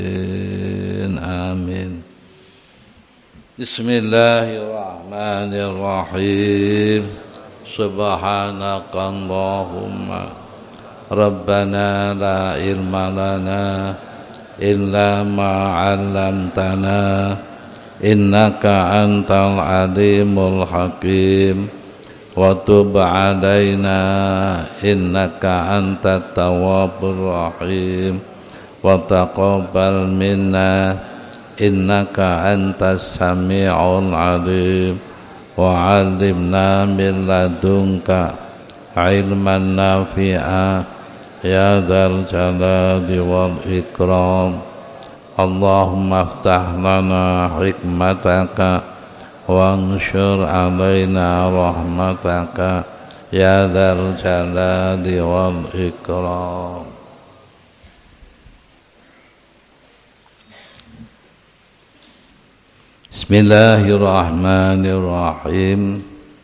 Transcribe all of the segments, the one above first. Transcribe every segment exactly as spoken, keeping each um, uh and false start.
Amin. Bismillahirrahmanirrahim. Subhanakallahumma Rabbana la ilma lana illa ma 'allamtana innaka antal alimul hakim wa tub 'alaina innaka antat tawwabur rahim wa taqabbal minna innaka antas sami'ul alim wa 'allimna min ladunka ilman nafi'a ya dzal jalali wal ikram. Allahumma aftah lana hikmataka wa anshur alaina rahmataka ya dzal jalali wal ikram. Bismillahirrahmanirrahim.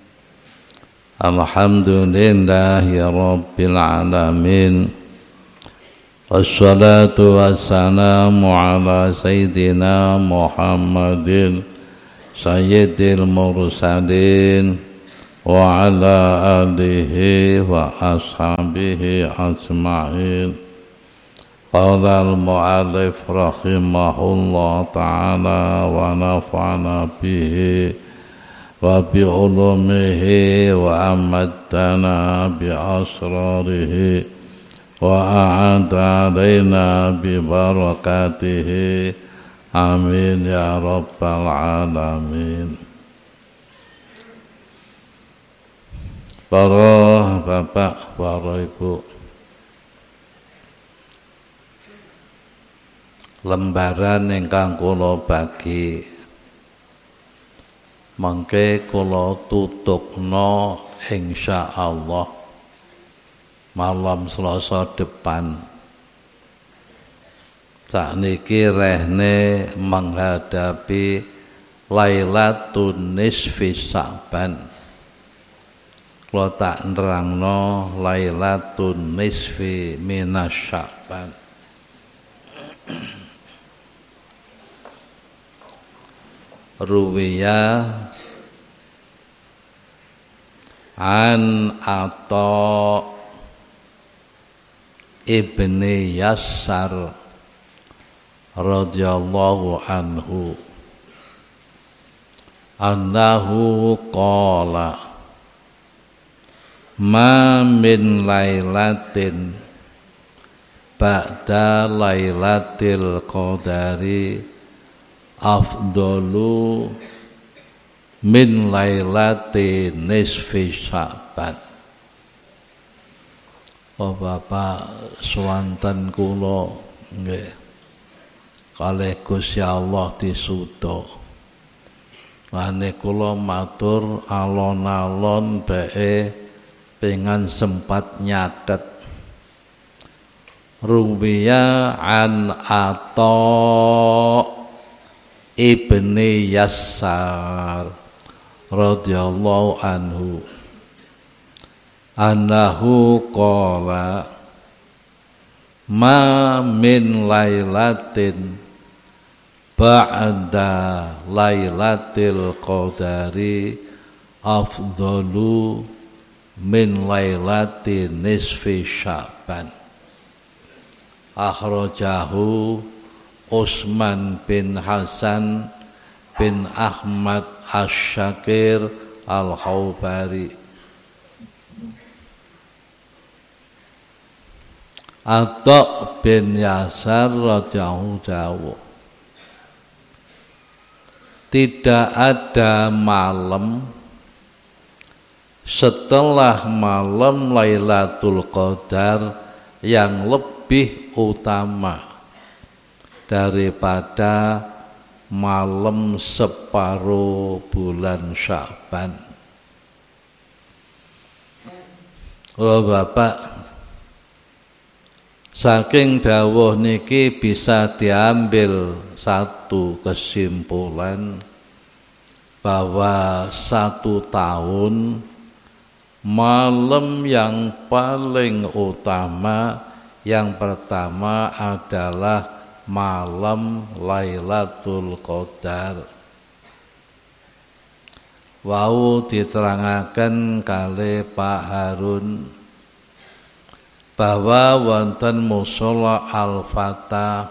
Alhamdulillahi rabbil alamin. Wassalatu wassalamu ala sayyidina Muhammadin sayyidil mursalin wa ala alihi wa ashabihi ajma'in. Qala al-mu'allif rahimahullah ta'ala wa nafa'ana bihi wa bi ulumihi wa amaddana bi asrarihi wa a'ada alaina bi barakatihi. Amin ya rabbal alamin. Para bapak, para ibu, lembaran ingkang kula bagi mangke kula tutupna insyaallah malam Selasa depan. Sakniki rehne menghadapi Lailatul Nisfi Sya'ban. Kula tak nerangno Lailatul Nisfi minas Sya'ban. Ruwiya an Atha ibni Yassar radhiyallahu anhu annahu qala ma min lailatin ba'da lailatil qadari afdalu min lailati nisfi Sya'ban. Oh Bapak swanten kula nggih kalih Gusti Allah disuda. Lane kula matur alon-alon bae pengen sempat nyatet. Ruwiya an Atha ibni Yassar radhiyallahu anhu annahu qala ma min lailatin ba'da lailatil qadari afdalu min lailati nisfi Sya'ban. Akhrajahu Utsman bin Hasan bin Ahmad Asy-Syakir Al-Khaubari. Atha bin Yassar radhiyallahu anhu, tidak ada malam setelah malam Lailatul Qadar yang lebih utama daripada malam separuh bulan Sya'ban. Oh Bapak, saking dawuh niki bisa diambil satu kesimpulan bahwa satu tahun malam yang paling utama yang pertama adalah malam Lailatul Qadar. Wau diterangaken kali Pak Harun bahwa wonten musala Al-Fatah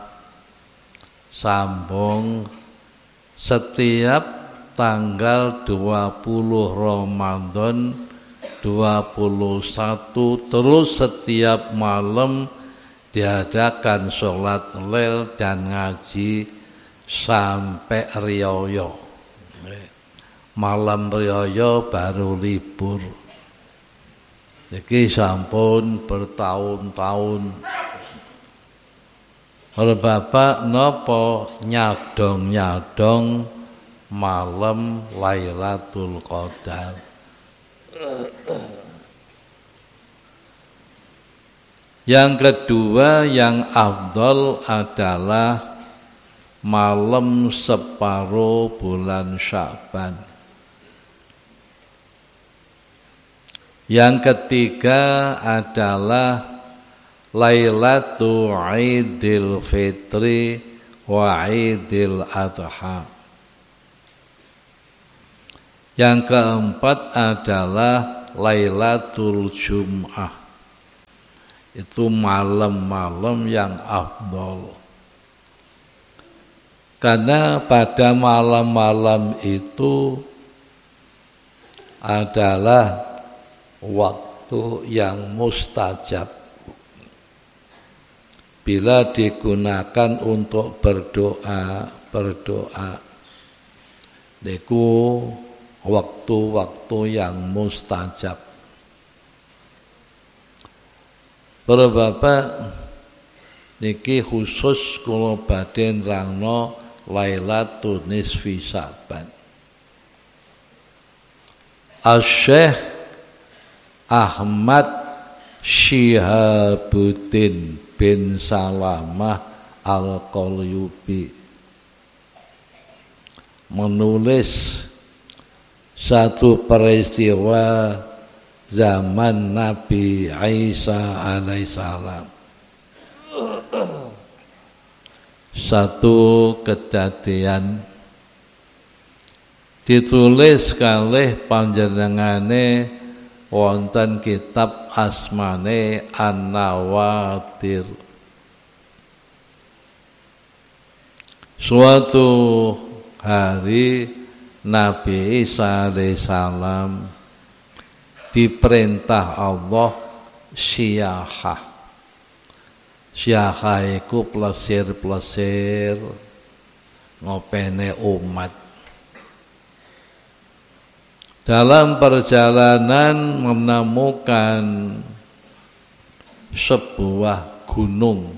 sambung setiap tanggal dua puluh Ramadan dua puluh satu, terus setiap malam diadakan sholat lel dan ngaji sampai riyaya. Malam riyaya baru libur. Iki sampun bertahun-tahun. Ora Bapak napa nyadong-nyadong malam Lailatul Qadar. Yang kedua yang afdal adalah malam separuh bulan Sya'ban. Yang ketiga adalah Lailatul Idul Fitri wa Idul Adha. Yang keempat adalah Lailatul Jum'ah. Itu malam-malam yang afdal. Karena pada malam-malam itu adalah waktu yang mustajab bila digunakan untuk berdoa berdoa niku waktu-waktu yang mustajab. Para Bapak niki khusus kula badhe nerangno Lailatul Nisfi Sya'ban. Asy-Syaikh Ahmad Syihabuddin bin Salamah Al-Qalyubi menulis satu peristiwa zaman Nabi Isa alaihissalam. Satu kejadian ditulis kalih panjenengane wonten kitab asmane An-Nawatir. Suatu hari Nabi Isa alaihissalam diperintah Allah syiyahah. Syiyahah iku plesir-plesir ngopene umat. Dalam perjalanan menemukan sebuah gunung.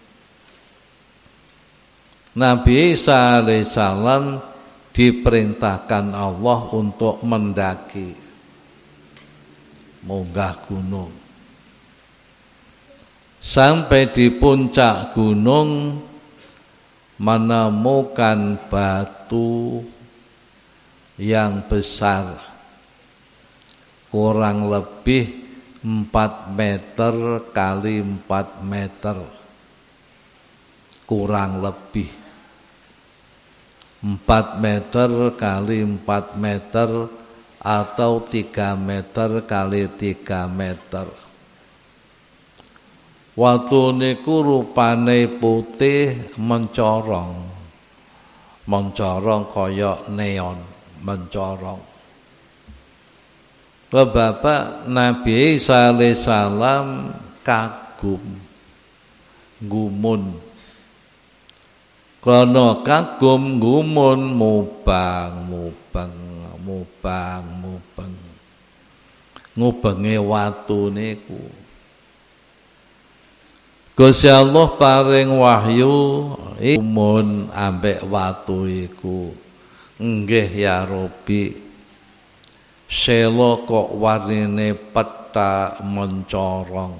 Nabi Isa alaihissalam diperintahkan Allah untuk mendaki, munggah gunung. Sampai di puncak gunung menemukan batu yang besar, kurang lebih empat meter kali empat meter, kurang lebih empat meter kali empat meter atau tiga meter kali tiga meter. Watu niku rupane putih mencorong, mencorong kaya neon, mencorong. Bapak Nabi Isa alaihissalam kagum, gumun. Karena kagum gumun mubang, mubang, mubang, mubang. Ngubengi watu niku. Gusti Allah paring wahyu gumun ambek watu iku. Nggih ya Rabbi. Selo kok warnine peta mencorong.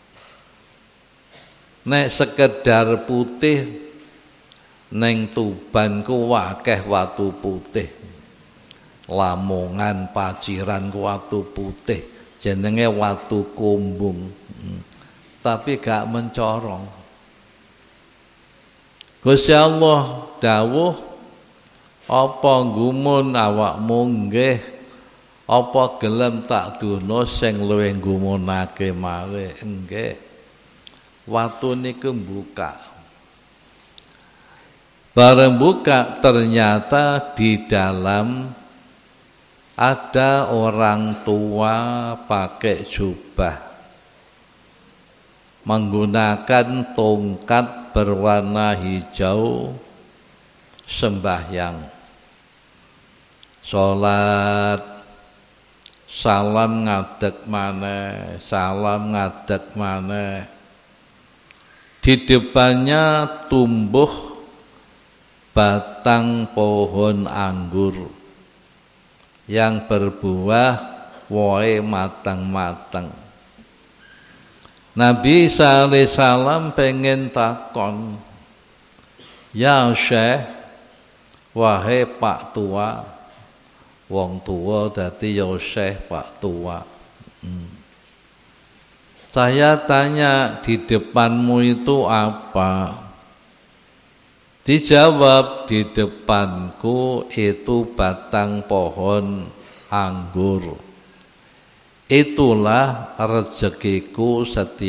Nek sekedar putih neng Tuban ku akeh watu putih. Lamongan Paciran ku watu putih, jenenge watu kumbung. Hmm. Tapi gak mencorong. Gusti Allah dawuh, apa gumun awakmu nggih, apa gelem tak dono sing luwih gumunake malih. Nggih. Watu niku buka. Bareng buka ternyata di dalam ada orang tua pakai jubah, menggunakan tongkat berwarna hijau, sembahyang, sholat, salam ngadeg maneh, salam ngadeg maneh. Di depannya tumbuh batang pohon anggur yang berbuah wohe matang-matang. Nabi sallallahu alaihi wasallam pengen takon, ya Syekh, wahai Pak Tua, wong tua dadi ya Syekh Pak Tua. Hmm. Saya tanya, di depanmu itu apa? Dijawab, di depanku itu batang pohon anggur. Itulah rezekiku setiap